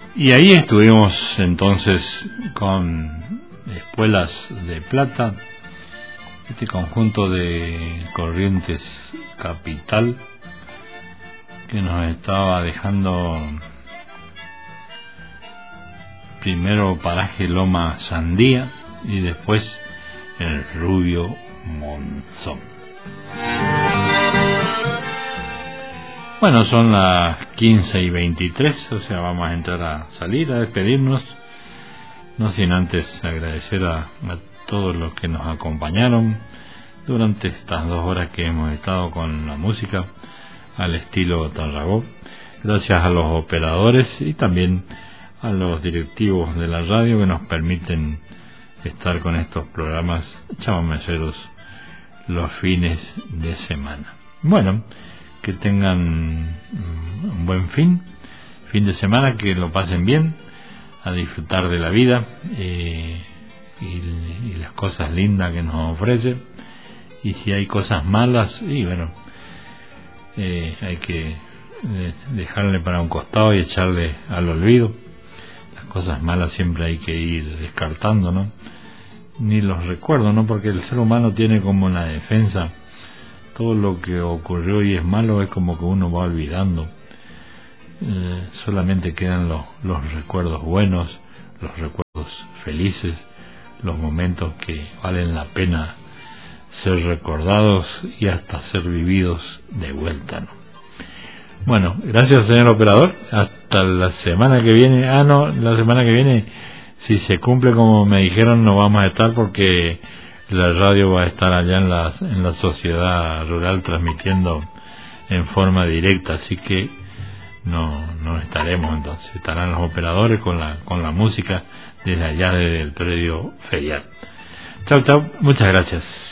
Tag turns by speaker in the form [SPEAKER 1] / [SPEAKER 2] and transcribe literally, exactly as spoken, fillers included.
[SPEAKER 1] Y ahí estuvimos entonces con Espuelas de Plata, este conjunto de Corrientes Capital que nos estaba dejando primero Paraje Loma Sandía y después el Rubio Monzón. Bueno, son las quince y veintitrés, o sea, vamos a entrar a salir, a despedirnos, no sin antes agradecer a, a todos los que nos acompañaron durante estas dos horas que hemos estado con la música al estilo Tarragó. Gracias a los operadores y también a los directivos de la radio que nos permiten estar con estos programas chamameceros los fines de semana. Bueno, que tengan un buen fin, fin de semana, que lo pasen bien, a disfrutar de la vida eh, y, y las cosas lindas que nos ofrece. Y si hay cosas malas, y bueno, eh, hay que dejarle para un costado y echarle al olvido. Las cosas malas siempre hay que ir descartando, ¿no? Ni los recuerdo, ¿no? Porque el ser humano tiene como una defensa. Todo lo que ocurrió y es malo es como que uno va olvidando. Eh, solamente quedan los, los recuerdos buenos, los recuerdos felices, los momentos que valen la pena ser recordados y hasta ser vividos de vuelta, ¿no? Bueno, gracias, señor operador. Hasta la semana que viene. Ah, no, la semana que viene, si se cumple como me dijeron, no vamos a estar porque la radio va a estar allá en la, en la sociedad rural transmitiendo en forma directa, así que no, no estaremos entonces. Estarán los operadores con la, con la música desde allá, desde el predio ferial. Chau, chau, muchas gracias.